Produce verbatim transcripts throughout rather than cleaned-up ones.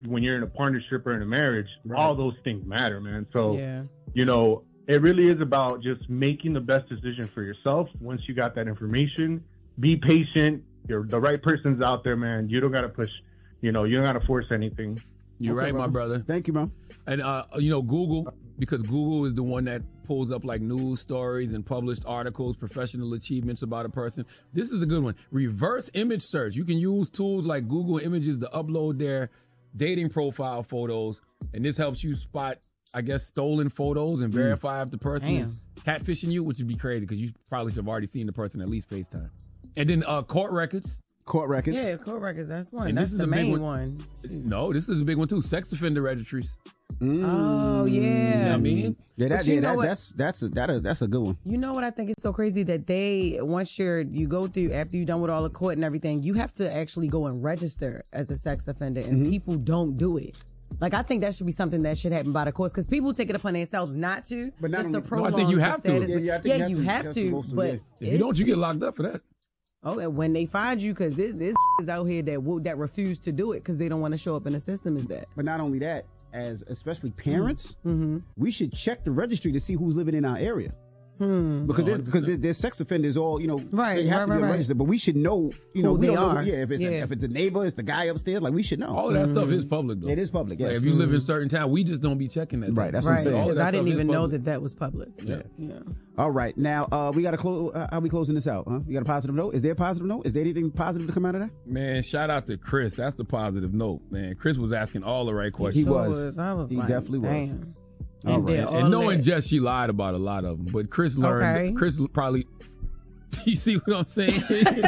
when you're in a partnership or in a marriage, right. all those things matter, man. So, yeah. you know, it really is about just making the best decision for yourself. Once you got that information, be patient. You're, the right person's out there, man. You don't got to push, you know, you don't got to force anything. You're okay, right, brother. my brother. Thank you, bro. And, uh, you know, Google, because Google is the one that pulls up like news stories and published articles, professional achievements about a person. This is a good one. Reverse image search. You can use tools like Google Images to upload their dating profile photos, and this helps you spot, I guess, stolen photos and verify mm. if the person Damn. is catfishing you, which would be crazy because you probably should have already seen the person at least FaceTime. And then uh, court records. Court records. Yeah, court records. That's one. And that's this is the a main big one. one. No, this is a big one too. Sex offender registries. Mm. Oh yeah. You know what I mean? Yeah, that, yeah that, that's that's a that a, that's a good one. You know what I think is so crazy that they once you're you go through after you're done with all the court and everything, you have to actually go and register as a sex offender, and mm-hmm. people don't do it. Like, I think that should be something that should happen by the courts because people take it upon themselves not to. But not just only, to prolong no, I think you have to. Yeah, yeah, I think yeah you have you to. have to. to but if you don't, you get locked up for that. Oh, and when they find you, because this, this is out here that will, that refuse to do it because they don't want to show up in the system is that. But not only that, as especially parents, mm-hmm. we should check the registry to see who's living in our area. Hmm. Because there's, because there's, there's sex offenders all, you know, right, they have right, to be right, registered, but we should know, you know, who we they don't are. know, yeah, if it's, yeah. A, if it's a neighbor, it's the guy upstairs, like we should know. All of that mm-hmm. stuff is public, though. It is public, yes. Like if you live in certain town, we just don't be checking that. Right, that's right. what I'm saying. Because I didn't even know that that was public. Yeah. yeah. All right, now, uh, we got to close, uh, how are we closing this out, huh? You got a positive note? Is there a positive note? Is there anything positive to come out of that? Man, shout out to Chris. That's the positive note, man. Chris was asking all the right questions. He was. was. I was he like, definitely was. Damn. And, right. and, and knowing Jess, she lied about a lot of them. But Chris learned. Okay. Chris probably. You see what I'm saying?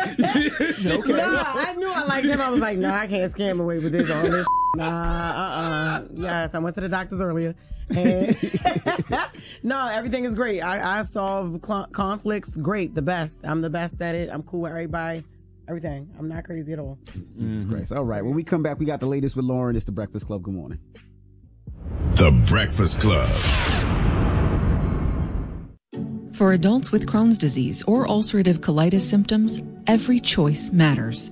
okay. Nah, I knew I liked him. I was like, nah, I can't scam away with this all this. Nah, uh-uh. Yes, I went to the doctors earlier. And no, everything is great. I, I solve cl- conflicts great, the best. I'm the best at it. I'm cool with everybody. Everything. I'm not crazy at all. Jesus Christ. All right. When we come back, we got the latest with Lauren. It's The Breakfast Club. Good morning. The Breakfast Club. For adults with Crohn's disease or ulcerative colitis symptoms, every choice matters.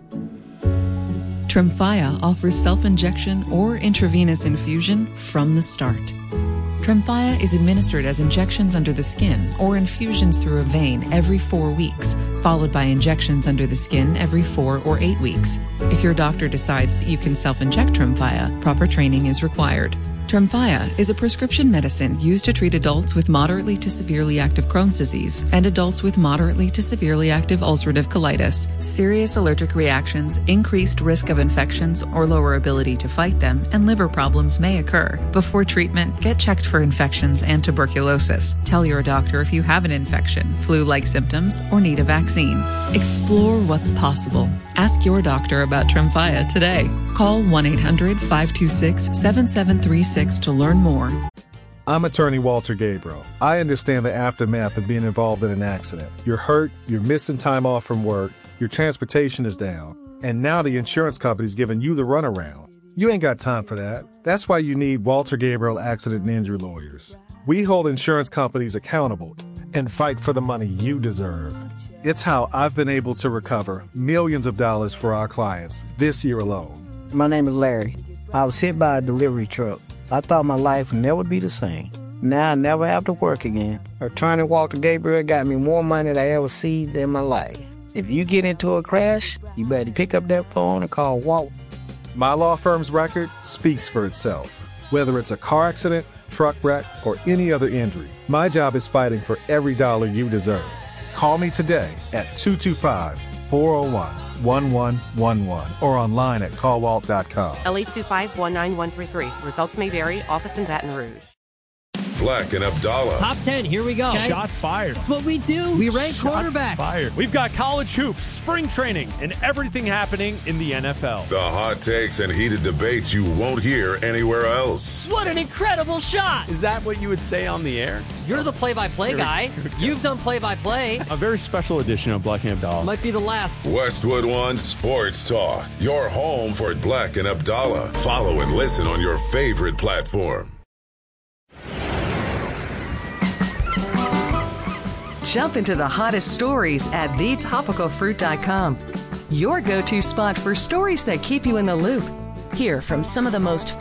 Tremfya offers self-injection or intravenous infusion from the start. Tremfya is administered as injections under the skin or infusions through a vein every four weeks, followed by injections under the skin every four or eight weeks. If your doctor decides that you can self-inject Tremfya, proper training is required. Tremfya is a prescription medicine used to treat adults with moderately to severely active Crohn's disease and adults with moderately to severely active ulcerative colitis. Serious allergic reactions, increased risk of infections or lower ability to fight them, and liver problems may occur. Before treatment, get checked for infections and tuberculosis. Tell your doctor if you have an infection, flu-like symptoms, or need a vaccine. Explore what's possible. Ask your doctor about Tremfya today. Call one eight hundred five two six seven seven three six to learn more. I'm attorney Walter Gabriel. I understand the aftermath of being involved in an accident. You're hurt, you're missing time off from work, your transportation is down, and now the insurance company's giving you the runaround. You ain't got time for that. That's why you need Walter Gabriel Accident and Injury Lawyers. We hold insurance companies accountable and fight for the money you deserve. It's how I've been able to recover millions of dollars for our clients this year alone. My name is Larry. I was hit by a delivery truck. I thought my life would never be the same. Now I never have to work again. Attorney Walter Gabriel got me more money than I ever seen in my life. If you get into a crash, you better pick up that phone and call Walt. My law firm's record speaks for itself. Whether it's a car accident, truck wreck, or any other injury, my job is fighting for every dollar you deserve. Call me today at two two five, four oh one, one one one one or online at call walt dot com. L eight two five, one nine one three three. Results may vary. Office in Baton Rouge. Black and Abdallah. Top ten, here we go. Okay. Shots fired. That's what we do. We rank Shots quarterbacks. Fired. We've got college hoops, spring training, and everything happening in the N F L. The hot takes and heated debates you won't hear anywhere else. What an incredible shot. Is that what you would say on the air? You're the play-by-play guy. You've done play-by-play. A very special edition of Black and Abdallah. Might be the last. Westwood One Sports Talk. Your home for Black and Abdallah. Follow and listen on your favorite platform. Jump into the hottest stories at the topical fruit dot com. Your go-to spot for stories that keep you in the loop. Hear from some of the most